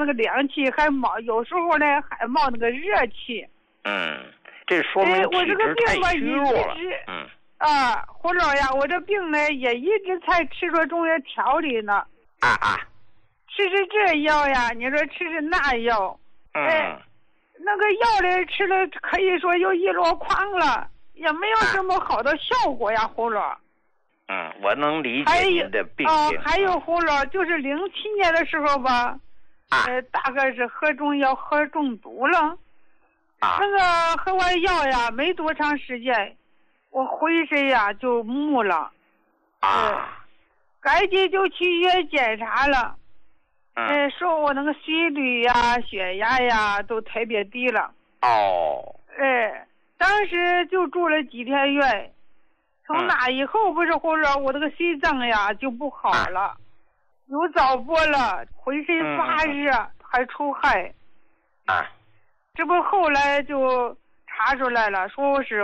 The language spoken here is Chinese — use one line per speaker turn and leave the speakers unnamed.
那个凉气，还冒，有时候呢还冒那个热气。
这说明体质太虚弱了。
胡老呀，我这病呢也一直在吃着中药调理呢。吃这药呀，你说吃那药，那个药呢吃了可以说又一箩筐了，也没有这么好的效果呀，胡老。
我能理解您的病情。
还有胡老，就是07年的时候吧，大概是喝中药喝中毒了。那个喝完药呀，没多长时间，我浑身呀就木了。赶紧就去医院检查了。说我那个心率呀、血压呀都特别低了。当时就住了几天院。从那以后不是胡老，我这个心脏呀就不好了，有早搏了，浑身发热，还出汗。这不后来就查出来了，说我是